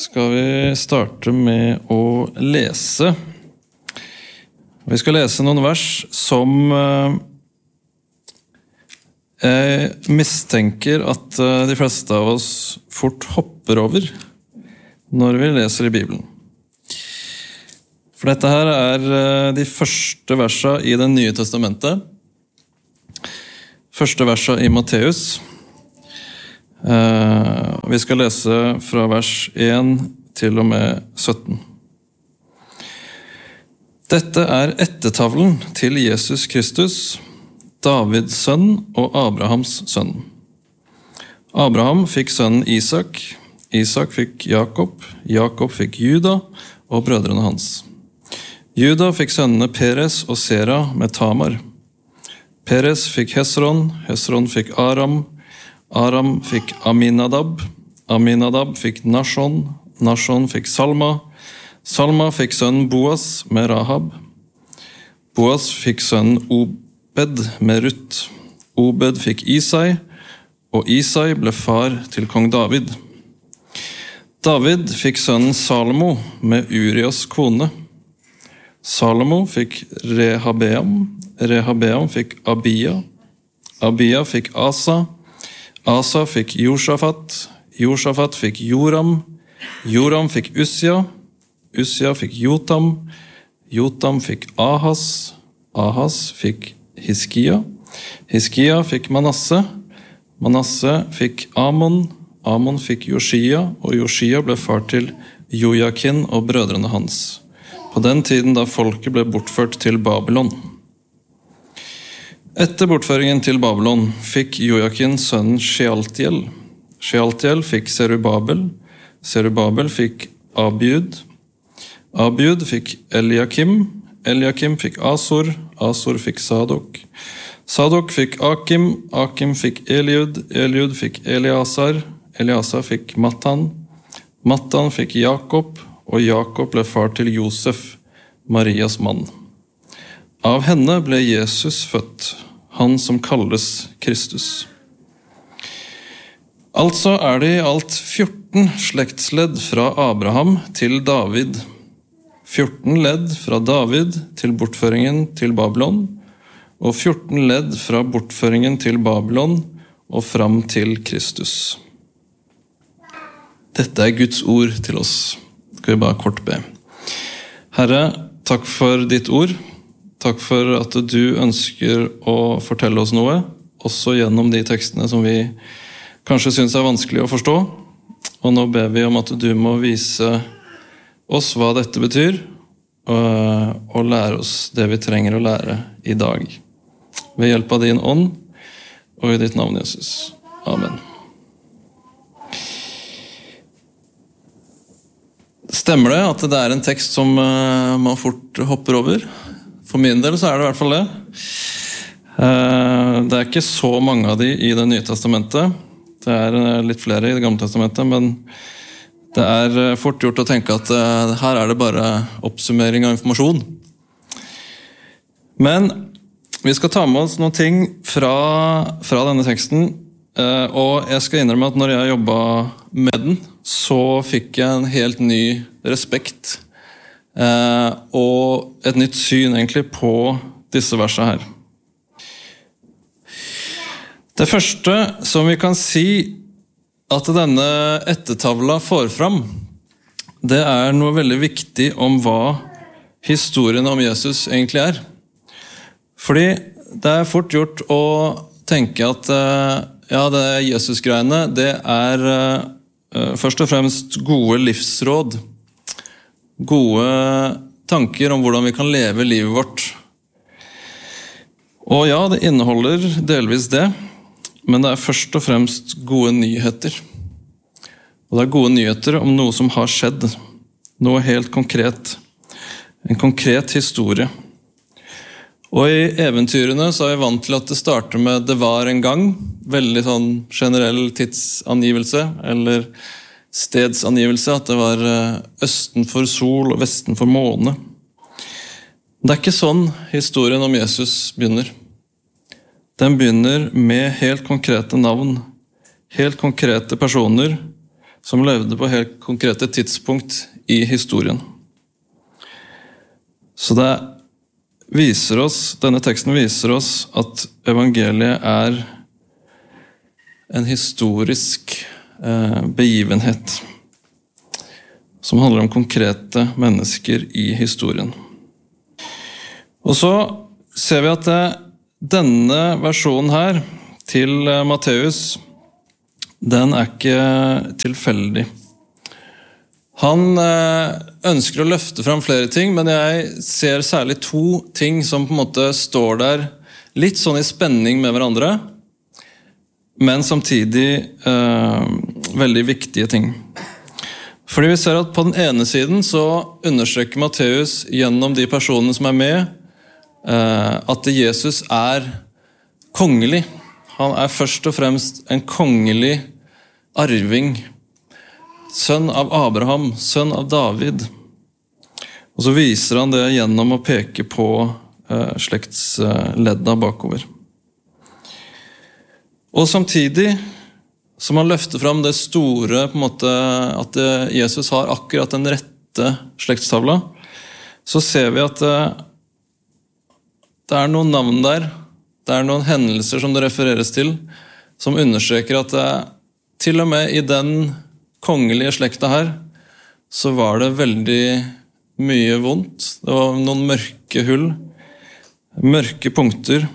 skal vi starte med å lese. Vi skal lese noen vers som jeg mistenker at de fleste av oss fort hopper over når vi leser i Bibelen. For dette her er de første versene i det nye testamentet. Første versene i Matteus. Vi skal lese fra vers 1 til og med 17. Dette er ettertavlen til Jesus Kristus, Davids sønn og Abrahams sønn. Abraham fikk sønnen Isak, Isak fikk Jakob, Jakob fikk Juda og brødrene hans. Juda fikk sønnene Peres og Sera med Tamar. Peres fikk Hesron, Hesron fikk Aram, Aram fikk Aminadab, Aminadab fikk Nashon, Nashon fikk Salma, Salma fikk sønnen Boas med Rahab, Boas fikk sønnen Obed med Ruth, Obed fikk Isai, og Isai ble far til kong David. David fikk sønnen Salomo med Urias kone. Salomo fikk Rehabeam, Rehabeam fikk Abia, Abia fikk Asa, Asa fikk Josafat, Josafat fikk Joram, Joram fikk Ussia, Ussia fikk Jotam, Jotam fikk Ahas, Ahas fikk Hiskia, Hiskia fikk Manasse, Manasse fikk Amon, Amon fikk Josia, og Josia ble far til Jojakin og brødrene hans, på den tiden da folket ble bortført til Babylon. Etter bortføringen til Babylon fikk Jojakin sønnen Shealtiel. Shealtiel fikk Serubabel. Serubabel fikk Abiud. Abiud fikk Eliakim. Eliakim fikk Asor. Asor fikk Sadok. Sadok fikk Akim. Akim fikk Eliud. Eliud fikk Eliasar. Eliasar fikk Mattan. Mattan fikk Jakob, og Jakob ble far til Josef, Marias mann. Av henne ble Jesus født, han som kalles Kristus. Altså er det i alt 14 slektsledd fra Abraham til David, 14 ledd fra David til bortføringen til Babylon, og 14 ledd fra bortføringen til Babylon og fram til Kristus. Dette er Guds ord til oss. Skal vi bare kort be. Herre, takk for ditt ord. Takk for at du ønsker å fortelle oss noe, også gjennom de tekstene som vi kanskje synes er vanskelig å forstå. Og nå ber vi om at du må vise oss hva dette betyr, og lære oss det vi trenger å lære i dag. Ved hjelp av din ånd, og i ditt navn, Jesus. Amen. Stemmer det at det er en tekst som man fort hopper over? For min del så er det i hvert fall det. Det er ikke så mange av de i det nye testamentet. Det er litt flere i det gamle testamentet, men det er fort gjort å tenke at her er det bare oppsummering av informasjon. Men vi skal ta med oss noen ting fra denne teksten, og jeg skal innrømme at når jeg jobbet med den, så fikk jeg en helt ny respekt og et nytt syn egentlig på disse versene her. Det første som vi kan si at denne ettertavla får fram, det er noe veldig viktig om hva historien om Jesus egentlig er. Fordi det er fort gjort å tenke at ja, det Jesus-greiene, det er først og fremst gode livsråd, gode tanker om hvordan vi kan leve livet vårt. Og ja, det inneholder delvis det, men det er først og fremst gode nyheter. Og det er gode nyheter om noe som har skjedd, noe helt konkret, en konkret historie. Og i eventyrene så er vi vant til at det starter med «det var en gang», veldig sånn generell tidsangivelse, eller stedsangivelse, at det var østen for sol og vesten for måne. Det er ikke sånn historien om Jesus begynner. Den begynner med helt konkrete navn, helt konkrete personer som levde på helt konkrete tidspunkt i historien. Så denne teksten viser oss at evangeliet er en historisk begivenhet som handler om konkrete mennesker i historien. Og så ser vi at denne versjonen her til Matteus, den er ikke tilfeldig. Han ønsker å løfte fram flere ting, men jeg ser særlig 2 ting som på en måte står der litt sånn i spenning med hverandre, men samtidig veldig viktige ting. Fordi vi ser at på den ene siden så understreker Matteus gjennom de personene som er med, at Jesus er kongelig. Han er først og fremst en kongelig arving, sønn av Abraham, sønn av David. Og så viser han det gjennom å peke på slektsledda bakover. Og samtidig som han løfter fram det store, på en måte, at Jesus har akkurat den rette slektstavla, så ser vi at det er noen navn der, det er noen hendelser som det refereres til, som understreker at til og med i den kongelige slekta her, så var det veldig mye vondt. Det var noen mørke hull, mørke punkter,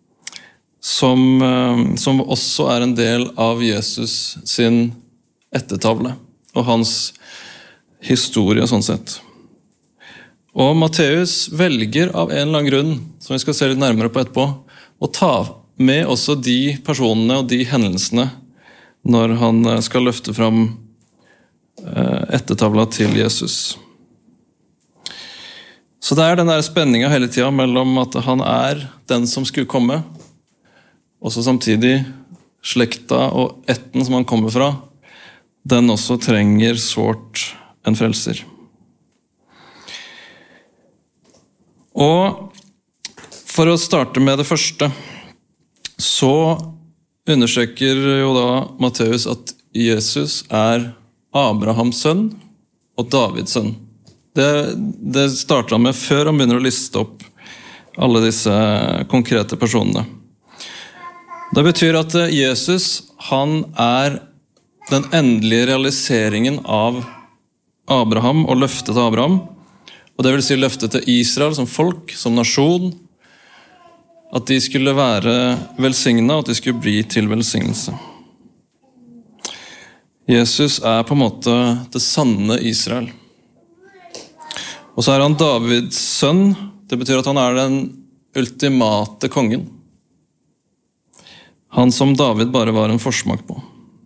som også er en del av Jesus sin ettertavle, og hans historie sånn sett. Og Matteus velger av en eller annen grunn, som vi skal se litt nærmere på etterpå, å ta med også de personene og de hendelsene når han skal løfte fram ettertavla til Jesus. Så det er den der spenningen hele tiden mellom at han er den som skulle komme, og så samtidig slekta og etten som han kommer fra, den også trenger sårt en frelser. Og for å starte med det første, så understreker jo da Matteus at Jesus er Abrahams sønn og Davids sønn. Det starter han med før han begynner å liste opp alle disse konkrete personene. Det betyr at Jesus, han er den endelige realiseringen av Abraham og løftet til Abraham, og det vil si løftet til Israel som folk, som nasjon, at de skulle være velsignet, og at de skulle bli til velsignelse. Jesus er på en måte det sanne Israel. Og så er han Davids sønn, det betyr at han er den ultimate kongen. Han som David bare var en forsmak på.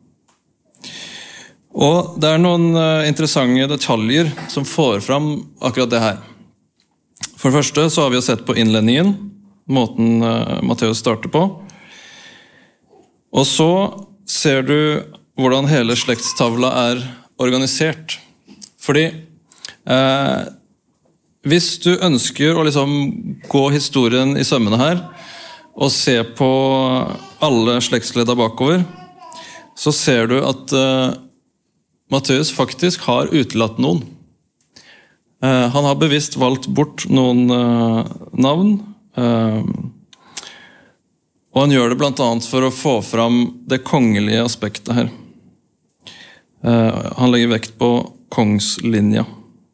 Og det er noen interessante detaljer som får fram akkurat det her. For det første så har vi jo sett på innledningen, måten Matteus starter på. Og så ser du hvordan hele slektstavla er organisert. Fordi hvis du ønsker å liksom gå historien i sømmene her, og se på alle slektsledda bakover, så ser du at Matteus faktisk har utelatt noen. Han har bevisst valgt bort noen navn, og han gjør det blant annet for å få fram det kongelige aspektet her. Han legger vekt på kongslinja.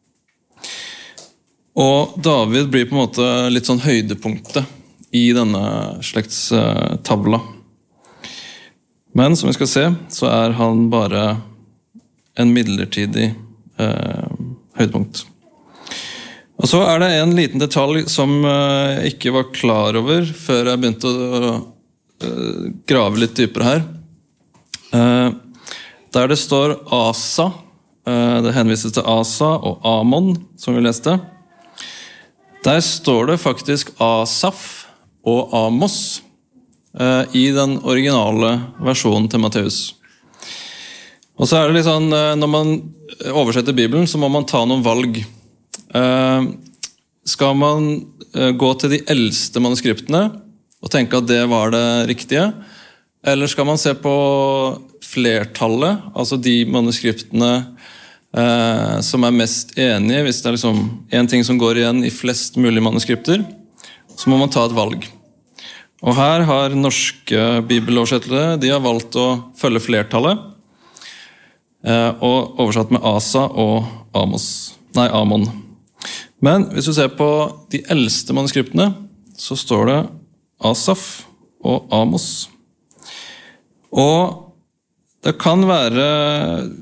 Og David blir på en måte litt sånn høydepunktet i denne slektstavla. Men som vi skal se, så er han bare en midlertidig høydepunkt. Og så er det en liten detalj som jeg ikke var klar over før jeg begynte å grave litt dypere her. Der det står Asa, det henvises til Asa og Amon, som vi leste. Der står det faktisk Asaf og Amos i den originale versjonen til Matteus. Og så er det litt sånn, når man oversetter Bibelen, så må man ta noen valg. Skal man gå til de eldste manuskriptene og tenke at det var det riktige, Eller skal man se på flertallet, altså de manuskriptene som mest enige, hvis det liksom en ting som går igjen i flest mulig manuskripter, så må man ta et valg. Og her har norske bibeloversettere, de har valgt å følge flertallet, og oversatt med Asa og Amon. Men hvis du ser på de eldste manuskriptene, så står det Asaf og Amos. Og det kan være